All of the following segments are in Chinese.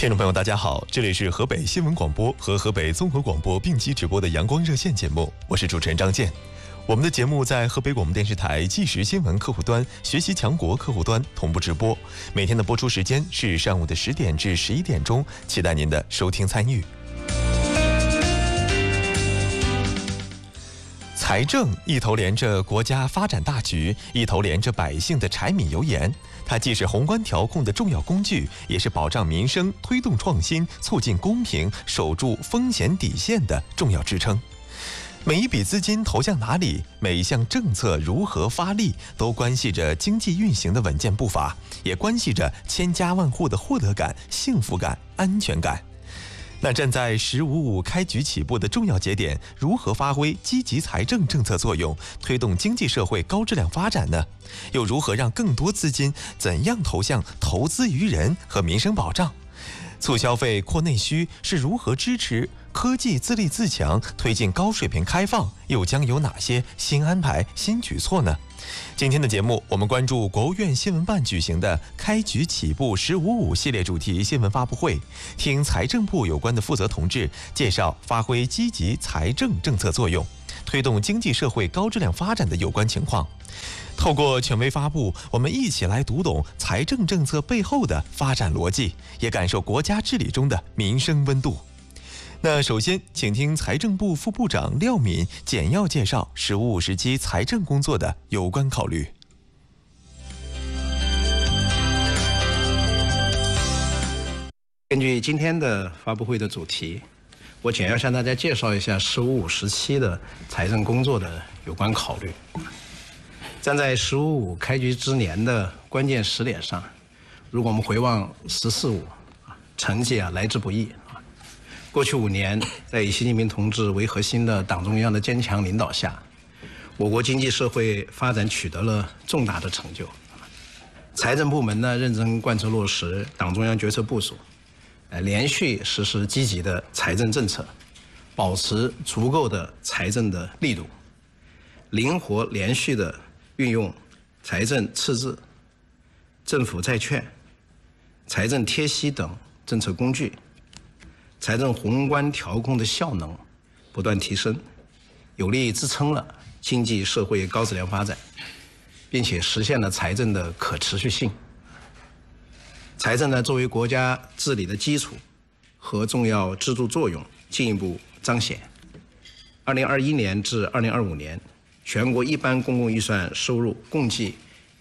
听众朋友，大家好，这里是河北新闻广播和河北综合广播并机直播的阳光热线节目，我是主持人张健。我们的节目在河北广播电视台即时新闻客户端、学习强国客户端同步直播，每天的播出时间是上午的10点至11点钟，期待您的收听参与。财政一头连着国家发展大局，一头连着百姓的柴米油盐。它既是宏观调控的重要工具，也是保障民生、推动创新、促进公平、守住风险底线的重要支撑。每一笔资金投向哪里，每一项政策如何发力，都关系着经济运行的稳健步伐，也关系着千家万户的获得感、幸福感、安全感。那站在“15+5”开局起步的重要节点，如何发挥积极财政政策作用，推动经济社会高质量发展呢？又如何让更多资金怎样投向投资于人和民生保障？促消费、扩内需是如何支持科技自立自强，推进高水平开放？又将有哪些新安排、新举措呢？今天的节目，我们关注国务院新闻办举行的开局起步“15+5”系列主题新闻发布会，听财政部有关的负责同志介绍发挥积极财政政策作用，推动经济社会高质量发展的有关情况。透过权威发布，我们一起来读懂财政政策背后的发展逻辑，也感受国家治理中的民生温度。那首先，请听财政部副部长廖敏简要介绍“15+5”时期财政工作的有关考虑。 根据今天的发布会的主题，我简要向大家介绍一下“15+5”时期的财政工作的有关考虑。站在“15+5”开局之年的关键时点上，如果我们回望“14+5”，成绩来之不易。过去5年，在以习近平同志为核心的党中央的坚强领导下，我国经济社会发展取得了重大的成就。财政部门呢，认真贯彻落实党中央决策部署，连续实施积极的财政政策，保持足够的财政的力度，灵活连续的运用财政赤字、政府债券、财政贴息等政策工具，财政宏观调控的效能不断提升，有力支撑了经济社会高质量发展，并且实现了财政的可持续性。财政呢，作为国家治理的基础和重要支柱作用进一步彰显。2021年至2025年，全国一般公共预算收入共计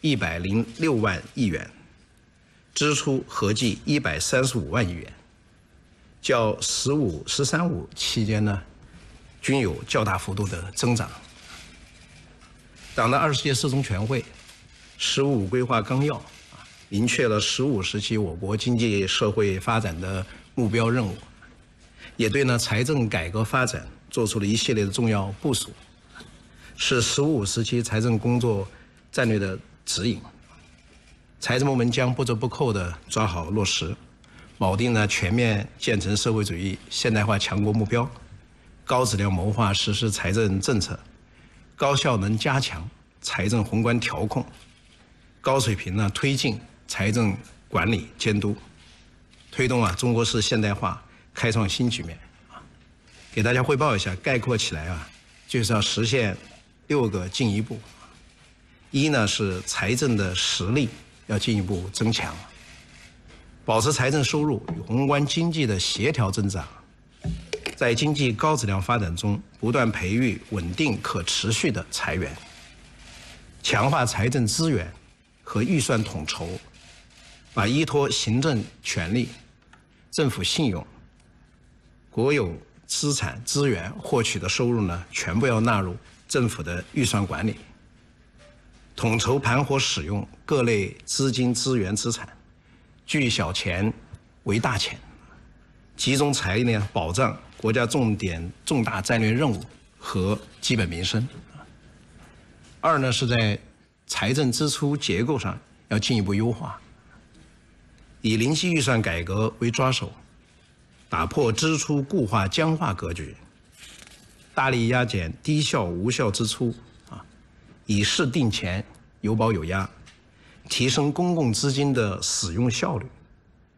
106万亿元，支出合计135万亿元。较“15+5”、“13+5”期间呢，均有较大幅度的增长。党的20届四中全会“15+5”规划纲要明确了“15+5”时期我国经济社会发展的目标任务，也对财政改革发展做出了一系列的重要部署，是“15+5”时期财政工作战略的指引。财政部门将不折不扣地抓好落实，锚定了全面建成社会主义现代化强国目标，高质量谋划实施财政政策，高效能加强财政宏观调控，高水平推进财政管理监督，推动中国式现代化开创新局面。给大家汇报一下，概括起来就是要实现6个进一步。一呢是财政的实力要进一步增强，保持财政收入与宏观经济的协调增长，在经济高质量发展中不断培育稳定可持续的财源，强化财政资源和预算统筹，把依托行政权力、政府信用、国有资产资源获取的收入全部要纳入政府的预算管理，统筹盘活使用各类资金资源资产，聚小钱为大钱，集中财力保障国家重大战略任务和基本民生。二呢是在财政支出结构上要进一步优化，以零息预算改革为抓手，打破支出固化僵化格局，大力压减低效无效支出，以势定钱，有保有压，提升公共资金的使用效率，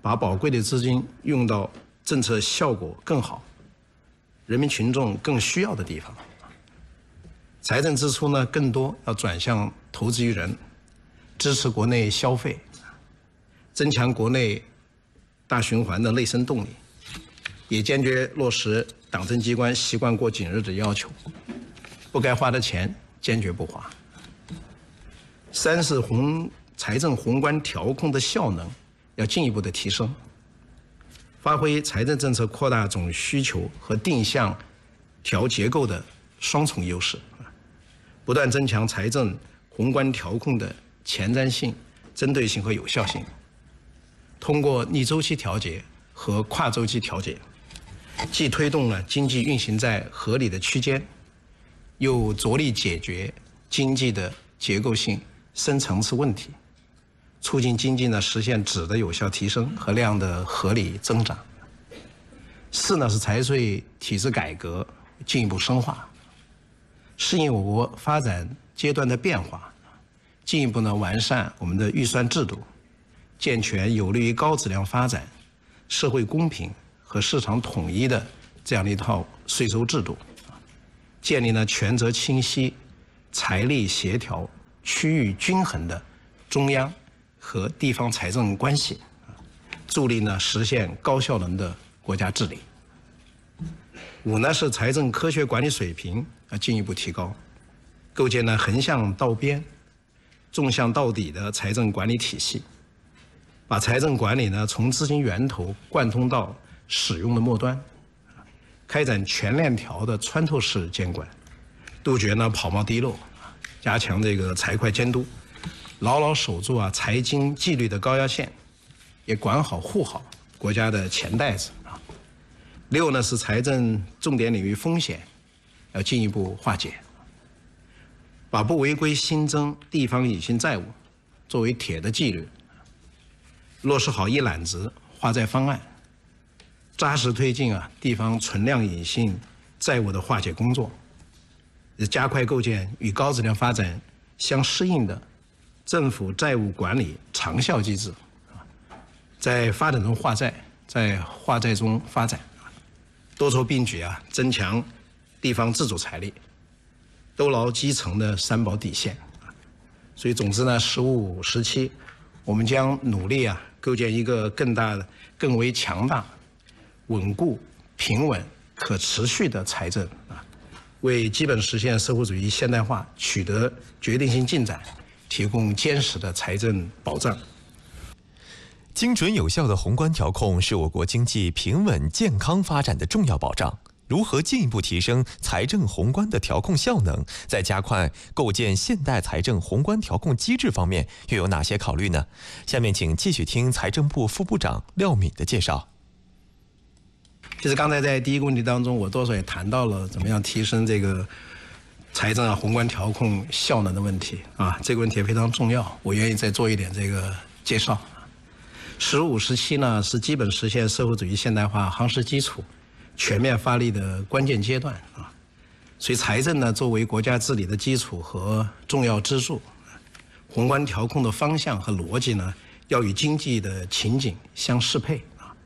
把宝贵的资金用到政策效果更好、人民群众更需要的地方。财政支出呢，更多要转向投资于人，支持国内消费，增强国内大循环的内生动力，也坚决落实党政机关习惯过紧日的要求，不该花的钱坚决不花。三是财政宏观调控的效能要进一步的提升，发挥财政政策扩大总需求和定向调结构的双重优势，不断增强财政宏观调控的前瞻性、针对性和有效性。通过逆周期调节和跨周期调节，既推动了经济运行在合理的区间，又着力解决经济的结构性深层次问题，促进经济呢实现质的有效提升和量的合理增长。四呢是财税体制改革进一步深化，适应我国发展阶段的变化，进一步呢完善我们的预算制度，健全有利于高质量发展、社会公平和市场统一的这样的一套税收制度，建立呢权责清晰、财力协调、区域均衡的中央和地方财政关系，助力呢实现高效能的国家治理。五呢是财政科学管理水平进一步提高，构建呢横向到边、纵向到底的财政管理体系，把财政管理呢从资金源头贯通到使用的末端，开展全链条的穿透式监管，杜绝呢跑冒滴漏，加强这个财会监督，牢牢守住财经纪律的高压线，也管好护好国家的钱袋子。六呢是财政重点领域风险要进一步化解，把不违规新增地方隐性债务作为铁的纪律，落实好一揽子化债方案，扎实推进地方存量隐性债务的化解工作，加快构建与高质量发展相适应的政府债务管理长效机制，在发展中化债，在化债中发展，多筹并举增强地方自主财力，兜牢基层的三保底线。所以总之呢，15、17，我们将努力构建一个更为强大、稳固、平稳、可持续的财政，为基本实现社会主义现代化取得决定性进展提供坚实的财政保障。 精准有效的宏观调控是我国经济平稳健康发展的重要保障。如何进一步提升财政宏观的调控效能，在加快构建现代财政宏观调控机制方面又有哪些考虑呢？下面请继续听财政部副部长廖敏的介绍。 其实刚才在第一个问题当中，我多少也谈到了怎么样提升这个财政宏观调控效能的问题这个问题也非常重要，我愿意再做一点这个介绍。15、17呢是基本实现社会主义现代化夯实基础、全面发力的关键阶段所以财政呢作为国家治理的基础和重要支柱，宏观调控的方向和逻辑呢要与经济的情景相适配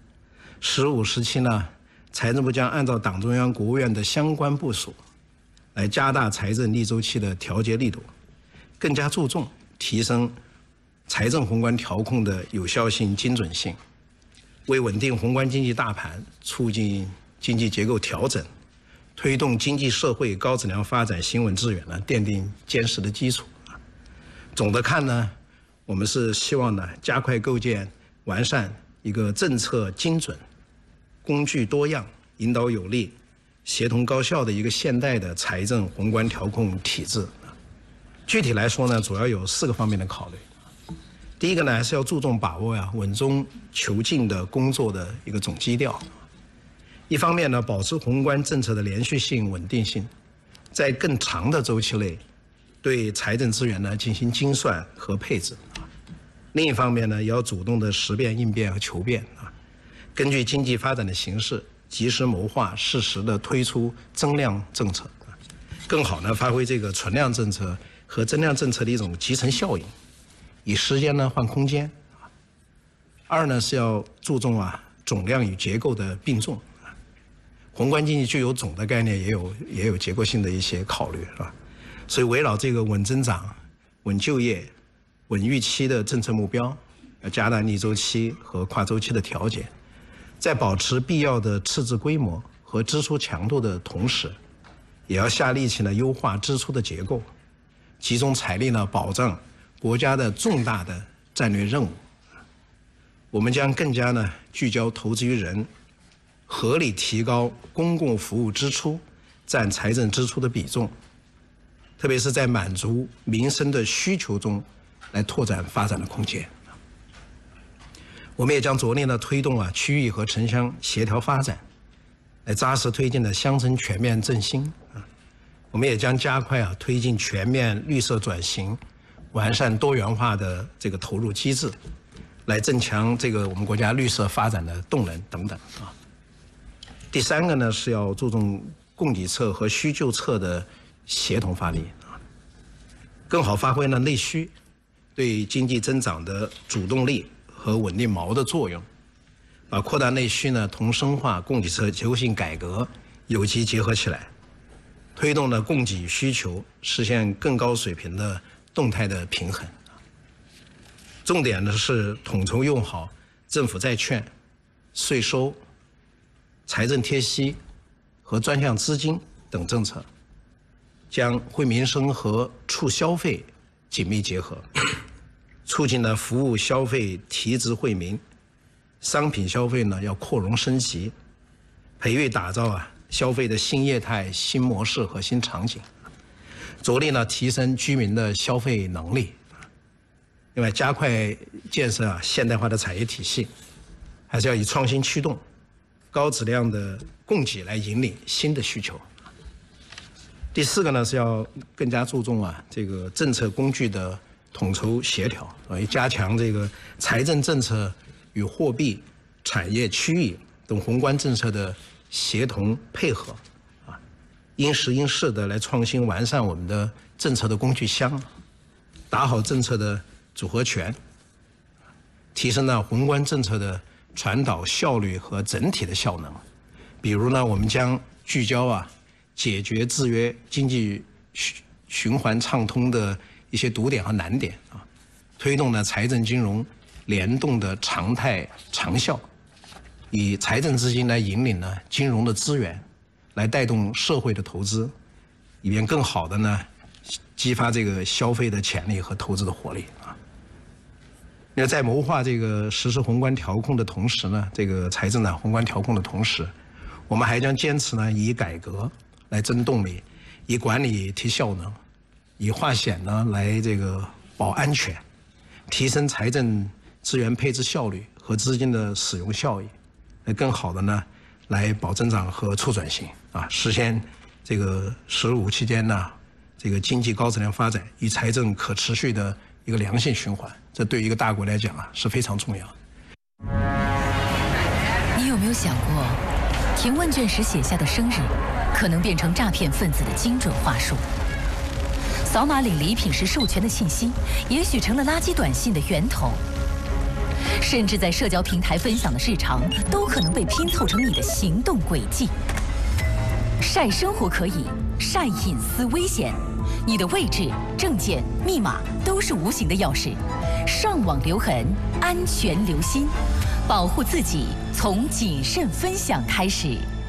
15、17呢，财政部将按照党中央、国务院的相关部署，来加大财政逆周期的调节力度，更加注重提升财政宏观调控的有效性、精准性，为稳定宏观经济大盘、促进经济结构调整、推动经济社会高质量发展行稳致远呢奠定坚实的基础。总的看呢，我们是希望呢加快构建完善一个政策精准、工具多样、引导有力、协同高效的一个现代的财政宏观调控体制。具体来说呢，主要有4个方面的考虑。第一个呢，还是要注重把握稳中求进的工作的一个总基调。一方面呢，保持宏观政策的连续性、稳定性，在更长的周期内，对财政资源呢进行精算和配置。另一方面呢，也要主动的识变、应变和求变根据经济发展的形势，及时谋划、适时的推出增量政策，更好呢发挥这个存量政策和增量政策的一种集成效应。以时间呢换空间。 二呢是要注重总量与结构的并重。宏观经济具有总的概念，也有结构性的一些考虑，是吧？所以围绕这个稳增长、稳就业、稳预期的政策目标，要加大逆周期和跨周期的调节，在保持必要的赤字规模和支出强度的同时，也要下力气呢优化支出的结构，集中财力呢保障国家的重大的战略任务。我们将更加呢聚焦投资于人，合理提高公共服务支出占财政支出的比重，特别是在满足民生的需求中来拓展发展的空间。我们也将着力呢推动区域和城乡协调发展，来扎实推进的乡村全面振兴。我们也将加快推进全面绿色转型，完善多元化的这个投入机制，来增强这个我们国家绿色发展的动能等等。第三个呢是要注重供给侧和需求侧的协同发力，更好发挥呢内需对经济增长的主动力和稳定锚的作用，把扩大内需呢同深化供给侧结构性改革有机结合起来，推动呢供给与需求实现更高水平的动态的平衡。重点呢是统筹用好政府债券、税收、财政贴息和专项资金等政策，将惠民生和促消费紧密结合，促进了服务消费提质惠民，商品消费呢要扩容升级，培育打造消费的新业态、新模式和新场景，着力呢提升居民的消费能力。另外，加快建设现代化的产业体系，还是要以创新驱动、高质量的供给来引领新的需求。第四个呢是要更加注重这个政策工具的统筹协调，加强这个财政政策与货币、产业、区域等宏观政策的协同配合，因时因势的来创新完善我们的政策的工具箱，打好政策的组合拳，提升了宏观政策的传导效率和整体的效能。比如呢，我们将聚焦解决制约经济循环畅通的一些堵点和难点，推动呢财政金融联动的常态长效，以财政资金来引领呢金融的资源，来带动社会的投资，以便更好的呢激发这个消费的潜力和投资的活力。那在谋划这个实施宏观调控的同时呢，这个财政宏观调控的同时，我们还将坚持呢以改革来增动力，以管理提效能，以化险呢来这个保安全，提升财政资源配置效率和资金的使用效益，来更好的呢来保增长和促转型，实现这个“十五”期间呢这个经济高质量发展与财政可持续的一个良性循环，这对于一个大国来讲是非常重要的。 你有没有想过，填问卷时写下的生日，可能变成诈骗分子的精准话术？扫码领礼品时授权的信息，也许成了垃圾短信的源头。甚至在社交平台分享的日常，都可能被拼凑成你的行动轨迹。晒生活可以，晒隐私危险。你的位置、证件、密码都是无形的钥匙。上网留痕，安全留心，保护自己从谨慎分享开始。